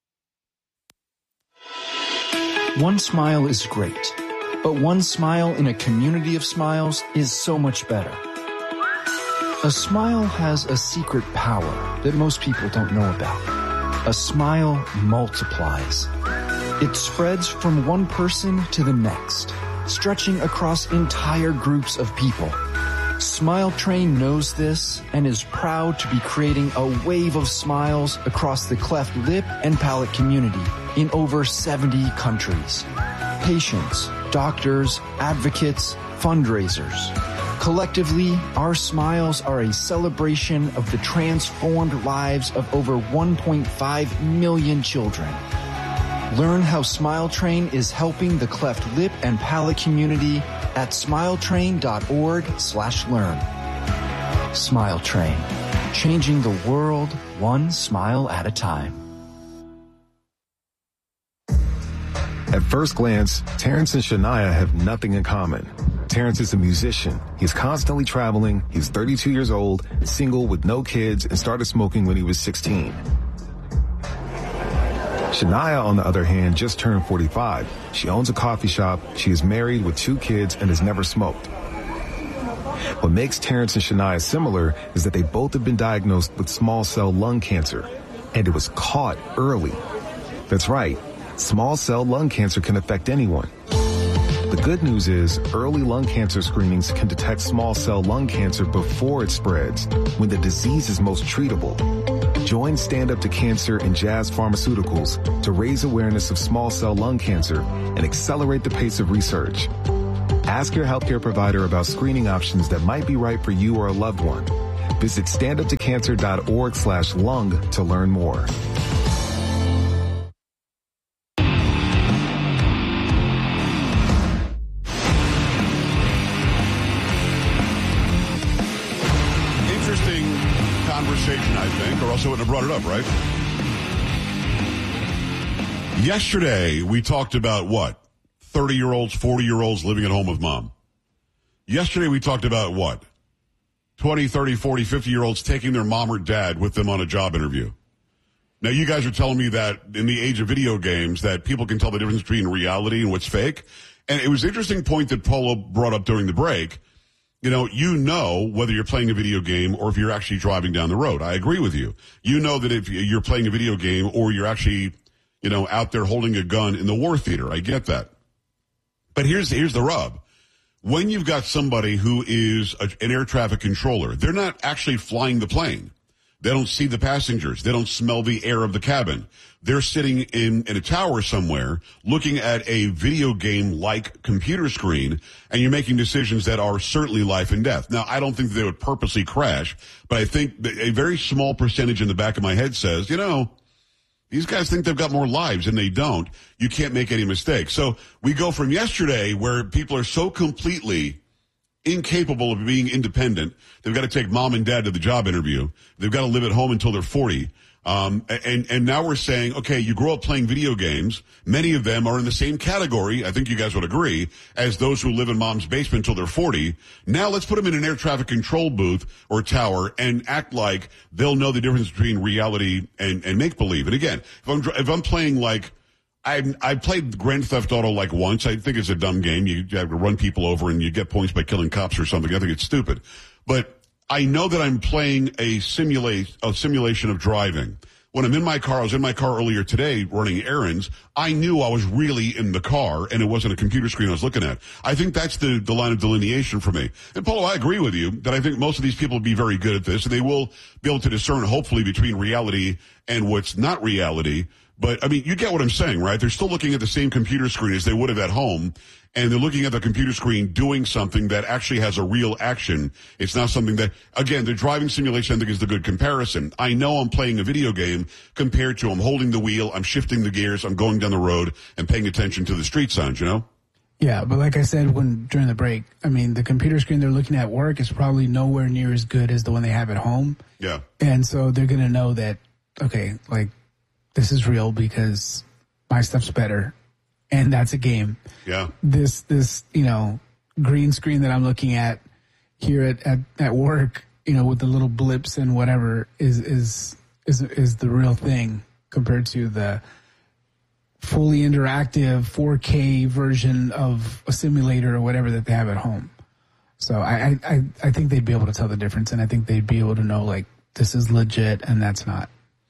One smile is great, but one smile in a community of smiles is so much better. A smile has a secret power that most people don't know about. A smile multiplies. It spreads from one person to the next, stretching across entire groups of people. Smile Train knows this and is proud to be creating a wave of smiles across the cleft lip and palate community in over seventy countries. Patients, doctors, advocates, fundraisers. Collectively, our smiles are a celebration of the transformed lives of over one point five million children. Learn how Smile Train is helping the cleft lip and palate community at smiletrain.org slash learn. Smile Train, changing the world one smile at a time. At first glance, Terrence and Shania have nothing in common. Terrence is a musician. He's constantly traveling. He's thirty-two years old, single with no kids, and started smoking when he was sixteen. Shania, on the other hand, just turned forty-five. She owns a coffee shop. She is married with two kids and has never smoked. What makes Terrence and Shania similar is that they both have been diagnosed with small cell lung cancer, and it was caught early. That's right. Small cell lung cancer can affect anyone. The good news is early lung cancer screenings can detect small cell lung cancer before it spreads, when the disease is most treatable. Join Stand Up to Cancer and Jazz Pharmaceuticals to raise awareness of small cell lung cancer and accelerate the pace of research. Ask your healthcare provider about screening options that might be right for you or a loved one. Visit standuptocancer.org slash lung to learn more. I think, or else I wouldn't have brought it up, right? Yesterday, we talked about what? thirty-year-olds, forty-year-olds living at home with mom. Yesterday, we talked about what? twenty, thirty, forty, fifty-year-olds taking their mom or dad with them on a job interview. Now, you guys are telling me that in the age of video games that people can tell the difference between reality and what's fake. And it was an interesting point that Polo brought up during the break. You know, you know whether you're playing a video game or if you're actually driving down the road. I agree with you. You know that if you're playing a video game or you're actually, you know, out there holding a gun in the war theater. I get that. But here's, here's the rub. When you've got somebody who is a, an air traffic controller, they're not actually flying the plane. They don't see the passengers. They don't smell the air of the cabin. They're sitting in, in a tower somewhere looking at a video game-like computer screen, and you're making decisions that are certainly life and death. Now, I don't think they would purposely crash, but I think that a very small percentage in the back of my head says, you know, these guys think they've got more lives, and they don't. You can't make any mistakes. So we go from yesterday where people are so completely incapable of being independent. They've got to take mom and dad to the job interview. They've got to live at home until they're forty. Um, and, and now we're saying, okay, you grow up playing video games. Many of them are in the same category, I think you guys would agree, as those who live in mom's basement until they're forty. Now let's put them in an air traffic control booth or tower and act like they'll know the difference between reality and, and make-believe. And again, if I'm, if I'm playing like, I I played Grand Theft Auto like once. I think it's a dumb game. You have to run people over and you get points by killing cops or something. I think it's stupid. But I know that I'm playing a simulate a simulation of driving. When I'm in my car, I was in my car earlier today running errands. I knew I was really in the car and it wasn't a computer screen I was looking at. I think that's the, the line of delineation for me. And Polo, I agree with you that I think most of these people will be very good at this and they will be able to discern hopefully between reality and what's not reality. But, I mean, you get what I'm saying, right? They're still looking at the same computer screen as they would have at home, and they're looking at the computer screen doing something that actually has a real action. It's not something that, again, the driving simulation, I think, is the good comparison. I know I'm playing a video game compared to I'm holding the wheel, I'm shifting the gears, I'm going down the road, and paying attention to the street signs, you know? Yeah, but like I said when during the break, I mean, the computer screen they're looking at work is probably nowhere near as good as the one they have at home. Yeah. And so they're going to know that, okay, like, this is real because my stuff's better, and that's a game. Yeah. This, this, you know, green screen that I'm looking at here at, at, at work, you know, with the little blips and whatever is, is, is, is the real thing compared to the fully interactive four K version of a simulator or whatever that they have at home. So I, I, I think they'd be able to tell the difference, and I think they'd be able to know, like, this is legit and that's not.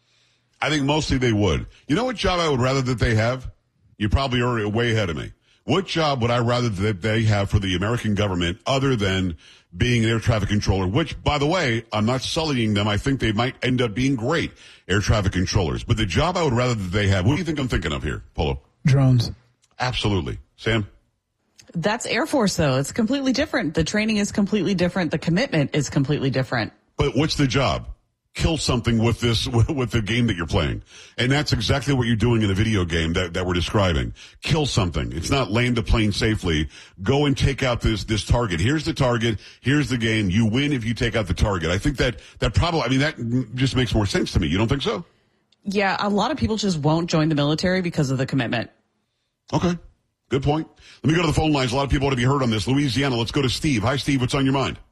I think mostly they would. You know what job I would rather that they have? You probably are way ahead of me. What job would I rather that they have for the American government other than being an air traffic controller? Which, by the way, I'm not sullying them. I think they might end up being great air traffic controllers. But the job I would rather that they have, what do you think I'm thinking of here, Polo? Drones. Absolutely. Sam? That's Air Force, though. It's completely different. The training is completely different. The commitment is completely different. But what's the job? Kill something with this, with the game that you're playing. And that's exactly what you're doing in a video game that, that we're describing. Kill something. It's not land a plane safely. Go and take out this, this target. Here's the target. Here's the game. You win if you take out the target. I think that, that probably, I mean, that just makes more sense to me. You don't think so? Yeah, a lot of people just won't join the military because of the commitment. Okay. Good point. Let me go to the phone lines. A lot of people want to be heard on this. Louisiana, let's go to Steve. Hi, Steve. What's on your mind?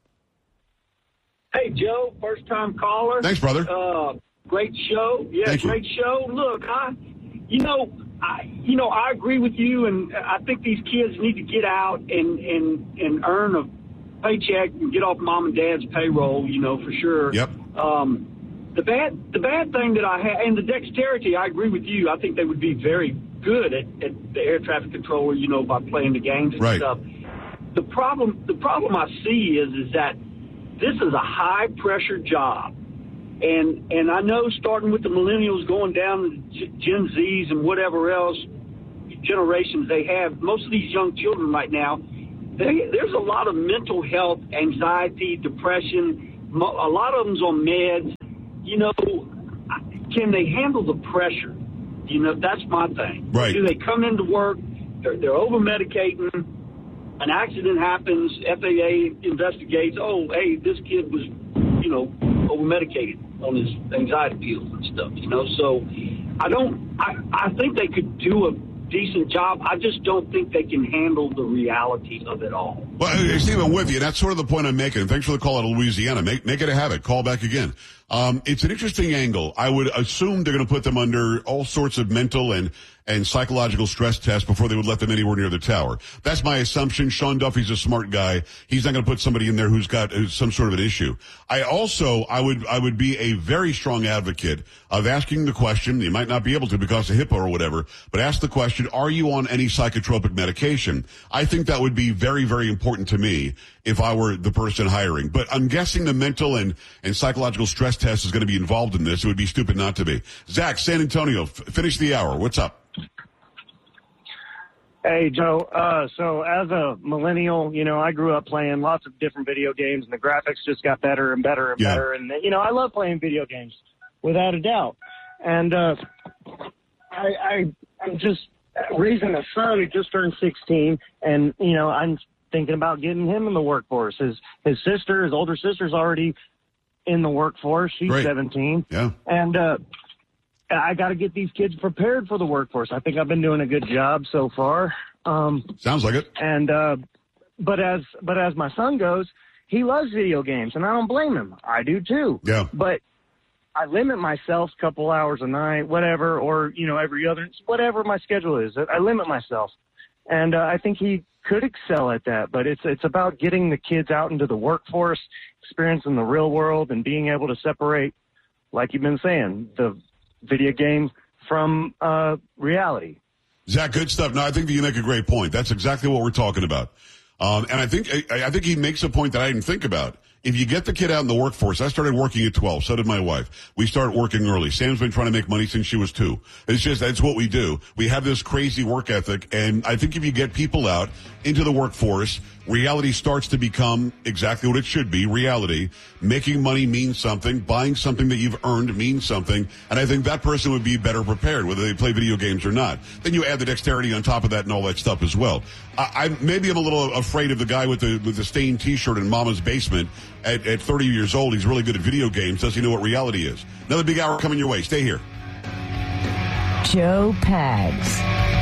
Hey, Joe, first-time caller. Thanks, brother. Uh, great show. Yeah, Thank great you. show. Look, I, you know, I, you know, I agree with you, and I think these kids need to get out and and and earn a paycheck and get off mom and dad's payroll. You know, for sure. Yep. Um, the bad, the bad thing that I have, and the dexterity, I agree with you. I think they would be very good at, at the air traffic controller. You know, by playing the games and right. stuff. The problem, the problem I see is, is that this is a high-pressure job, and and I know starting with the millennials going down to Gen Zs and whatever else generations they have, most of these young children right now, they, there's a lot of mental health, anxiety, depression. A lot of them's on meds. You know, can they handle the pressure? You know, that's my thing. Right. Do they come into work, they're, they're over-medicating, an accident happens, F A A investigates, oh, hey, this kid was, you know, over-medicated on his anxiety pills and stuff, you know. So I don't, I, I think they could do a decent job. I just don't think they can handle the reality of it all. Well, Steve, I'm with you. That's sort of the point I'm making. Thanks for the call out of Louisiana. Make make it a habit. Call back again. Um, it's an interesting angle. I would assume they're going to put them under all sorts of mental and, and psychological stress tests before they would let them anywhere near the tower. That's my assumption. Sean Duffy's a smart guy. He's not going to put somebody in there who's got uh, some sort of an issue. I also, I would, I would be a very strong advocate of asking the question. You might not be able to because of HIPAA or whatever, but ask the question, are you on any psychotropic medication? I think that would be very, very important to me if I were the person hiring. But I'm guessing the mental and, and psychological stress test is going to be involved in this. It would be stupid not to be. Zach, San Antonio, f- finish the hour. What's up? Hey, Joe. Uh, so as a millennial, you know, I grew up playing lots of different video games, and the graphics just got better and better and yeah. better. And, you know, I love playing video games, without a doubt. And uh, I, I, I'm just raising a son who just turned sixteen, and, you know, I'm thinking about getting him in the workforce. His, his sister, his older sister's already in the workforce. She's Great. seventeen. Yeah. And uh, I got to get these kids prepared for the workforce. I think I've been doing a good job so far. Um, Sounds like it. And uh, but as but as my son goes, he loves video games, and I don't blame him. I do too. Yeah. But I limit myself a couple hours a night, whatever, or you know every other, whatever my schedule is. I limit myself, and uh, I think he could excel at that. But it's it's about getting the kids out into the workforce, experiencing the real world, and being able to separate, like you've been saying, the video game from uh, reality. Zach, good stuff. No, I think that you make a great point. That's exactly what we're talking about. Um, and I think I, I think he makes a point that I didn't think about. If you get the kid out in the workforce, I started working at twelve. So did my wife. We start working early. Sam's been trying to make money since she was two. It's just, that's what we do. We have this crazy work ethic. And I think if you get people out into the workforce, reality starts to become exactly what it should be, reality. Making money means something. Buying something that you've earned means something. And I think that person would be better prepared, whether they play video games or not. Then you add the dexterity on top of that and all that stuff as well. I, I maybe I'm a little afraid of the guy with the with the stained T-shirt in Mama's basement. At, at thirty years old, he's really good at video games. Does he know what reality is? Another big hour coming your way. Stay here. Joe Pags.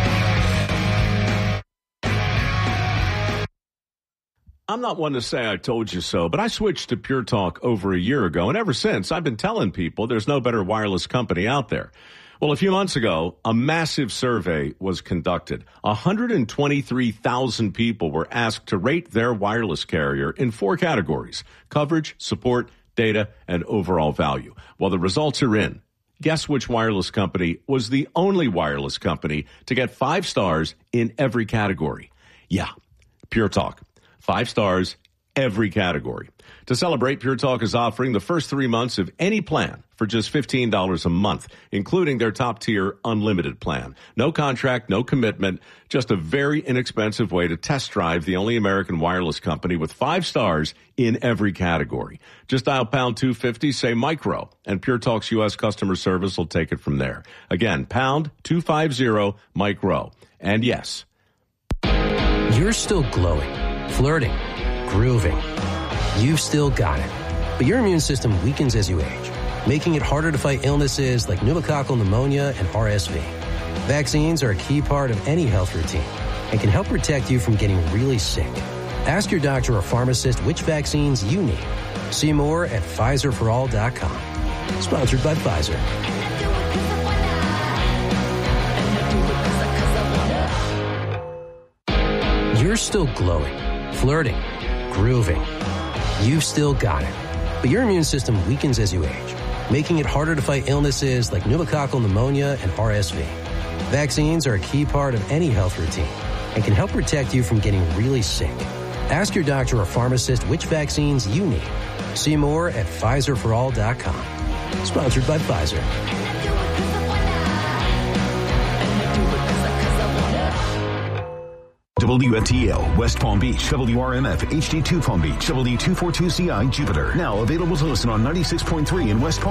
I'm not one to say I told you so, but I switched to Pure Talk over a year ago, and ever since, I've been telling people there's no better wireless company out there. Well, a few months ago, a massive survey was conducted. one hundred twenty-three thousand people were asked to rate their wireless carrier in four categories: coverage, support, data, and overall value. Well, the results are in. Guess which wireless company was the only wireless company to get five stars in every category? Yeah, Pure Talk. Five stars, every category. To celebrate, Pure Talk is offering the first three months of any plan for just fifteen dollars a month, including their top-tier unlimited plan. No contract, no commitment, just a very inexpensive way to test drive the only American wireless company with five stars in every category. Just dial pound two fifty, say micro, and Pure Talk's U S customer service will take it from there. Again, pound two fifty, micro. And yes, you're still glowing, flirting, grooving. You've still got it. But your immune system weakens as you age, making it harder to fight illnesses like pneumococcal pneumonia and R S V. Vaccines are a key part of any health routine and can help protect you from getting really sick. Ask your doctor or pharmacist which vaccines you need. See more at Pfizer for all dot com. Sponsored by Pfizer. You're still glowing, flirting, grooving. You've still got it. But your immune system weakens as you age, making it harder to fight illnesses like pneumococcal pneumonia and R S V. Vaccines are a key part of any health routine and can help protect you from getting really sick. Ask your doctor or pharmacist which vaccines you need. See more at Pfizer for all dot com. Sponsored by Pfizer. W F T L, West Palm Beach, W R M F, H D two Palm Beach, W two forty-two C I, Jupiter. Now available to listen on ninety-six point three in West Palm.